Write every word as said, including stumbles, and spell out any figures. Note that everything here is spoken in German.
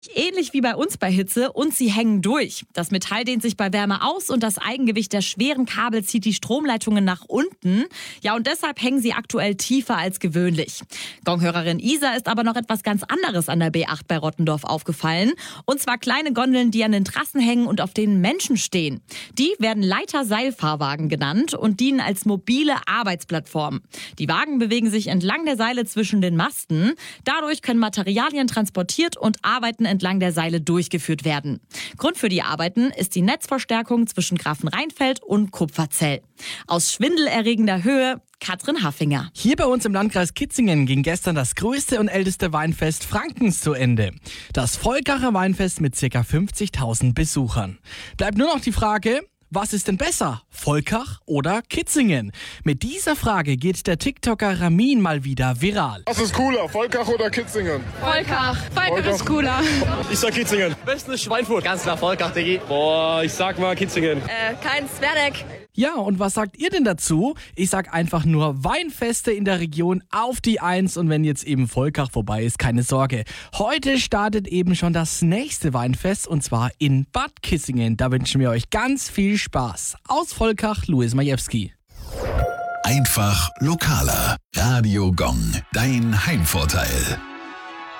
Ähnlich wie bei uns bei Hitze und sie hängen durch. Das Metall dehnt sich bei Wärme aus und das Eigengewicht der schweren Kabel zieht die Stromleitungen nach unten. Ja, und deshalb hängen sie aktuell tiefer als gewöhnlich. Gonghörerin Isa ist aber noch etwas ganz anderes an der B acht bei Rottendorf aufgefallen. Und zwar kleine Gondeln, die an den Trassen hängen und auf denen Menschen stehen. Die werden Leiter-Seilfahrwagen genannt und dienen als mobile Arbeitsplattform. Die Wagen bewegen sich entlang der Seile zwischen den Masten. Dadurch können Materialien transportiert und Arbeiten entlang der Seile durchgeführt werden. Grund für die Arbeiten ist die Netzverstärkung zwischen Grafenrheinfeld und Kupferzell. Aus schwindelerregender Höhe Katrin Haffinger. Hier bei uns im Landkreis Kitzingen ging gestern das größte und älteste Weinfest Frankens zu Ende. Das Volkacher Weinfest mit ca. fünfzigtausend Besuchern. Bleibt nur noch die Frage: Was ist denn besser, Volkach oder Kitzingen? Mit dieser Frage geht der TikToker Ramin mal wieder viral. Was ist cooler, Volkach oder Kitzingen? Volkach. Volkach ist cooler. Ich sag Kitzingen. Besten ist Schweinfurt. Ganz klar Volkach, Diggi. Boah, ich sag mal Kitzingen. Äh, kein Zwerdeck. Ja, und was sagt ihr denn dazu? Ich sag einfach nur Weinfeste in der Region auf die Eins, und wenn jetzt eben Volkach vorbei ist, keine Sorge. Heute startet eben schon das nächste Weinfest, und zwar in Bad Kissingen. Da wünschen wir euch ganz viel Spaß. Aus Volkach, Luis Majewski. Einfach lokaler. Radio Gong, dein Heimvorteil.